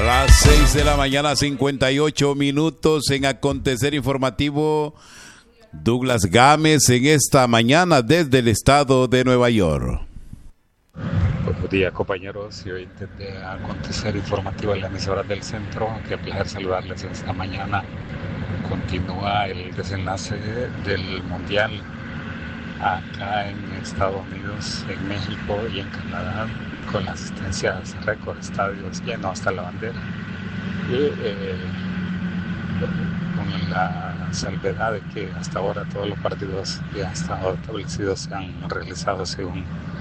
Las 6 de la mañana, 58 minutos en Acontecer Informativo. Douglas Gámez en esta mañana desde el estado de Nueva York. Buenos días, compañeros, y hoy desde Acontecer Informativo en la emisora del centro. Qué placer saludarles esta mañana. Continúa el desenlace del Mundial acá en Estados Unidos, en México y en Canadá, con las asistencias récord, estadios llenos hasta la bandera. Y con la salvedad de que hasta ahora todos los partidos que han estado establecidos se han realizado según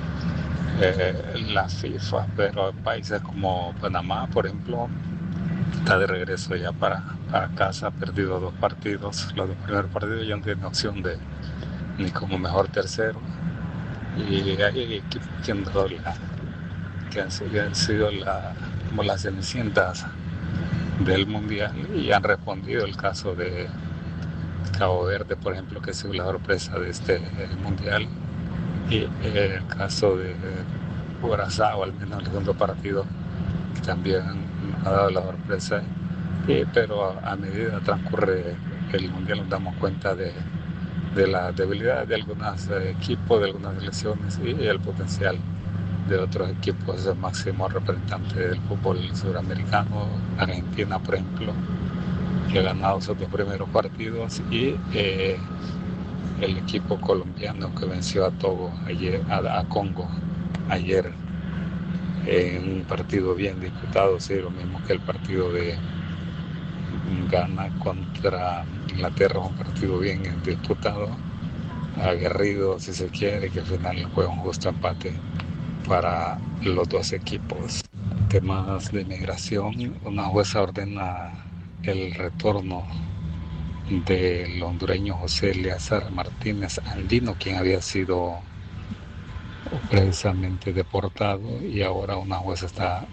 la FIFA, pero países como Panamá, por ejemplo, está de regreso ya para casa, ha perdido 2 partidos, los 2 primeros partidos ya no tiene opción de ni como mejor tercero, y hay equipos que han sido como las cenicientas del Mundial y han respondido. El caso de Cabo Verde, por ejemplo, que es la sorpresa de este Mundial, y el caso de Curazao, al menos el segundo partido, que también ha dado la sorpresa, pero a medida que transcurre el Mundial nos damos cuenta de la debilidad de algunos equipos, de algunas selecciones, y el potencial de otros equipos. El máximo representante del fútbol sudamericano, Argentina, por ejemplo, que ha ganado sus 2 primeros partidos, y el equipo colombiano que venció a Togo ayer, a Congo ayer, en un partido bien disputado, sí, lo mismo que el partido de Ghana contra Inglaterra, un partido bien disputado, aguerrido si se quiere, que al final fue un justo empate para los 2 equipos. Temas de migración, una jueza ordena el retorno del hondureño José Eleazar Martínez Andino, quien había sido precisamente deportado, y ahora una jueza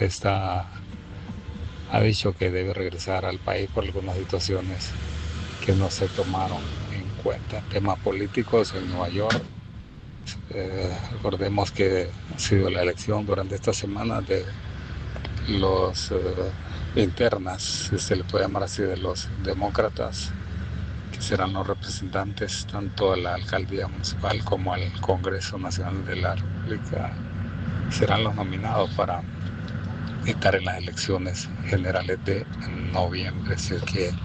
ha dicho que debe regresar al país por algunas situaciones que no se tomaron en cuenta. Temas políticos en Nueva York. Recordemos que ha sido la elección durante esta semana de los internas, si se le puede llamar así, de los demócratas, que serán los representantes tanto a la alcaldía municipal como al Congreso Nacional de la República. Serán los nominados para estar en las elecciones generales de noviembre. Así es que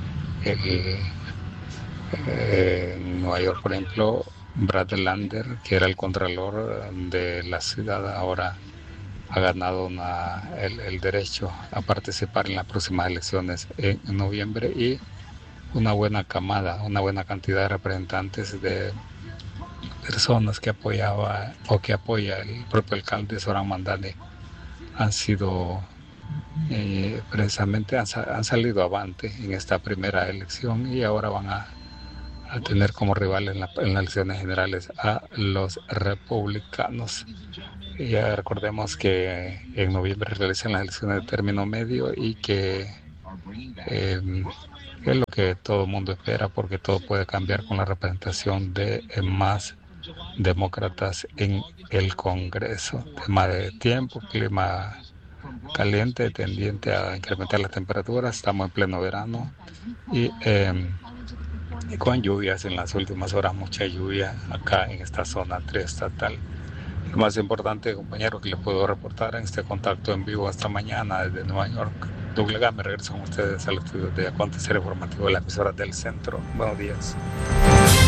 en Nueva York, por ejemplo, Brad Lander, que era el contralor de la ciudad, ahora ha ganado el derecho a participar en las próximas elecciones en noviembre, y una buena cantidad de representantes de personas que apoya el propio alcalde Zoran Mandani han sido precisamente han salido avante en esta primera elección, y ahora van a tener como rivales en las elecciones generales a los republicanos. Y ya recordemos que en noviembre realizan las elecciones de término medio, y que es lo que todo el mundo espera, porque todo puede cambiar con la representación de más demócratas en el Congreso. Tema de tiempo, clima caliente, tendiente a incrementar las temperaturas. Estamos en pleno verano y con lluvias en las últimas horas, mucha lluvia acá en esta zona triestatal. Lo más importante, compañero, que les puedo reportar en este contacto en vivo esta mañana desde Nueva York. Douglas Gámez, regreso con ustedes al estudio de Acontecer Informativo de la emisora del centro. Buenos días.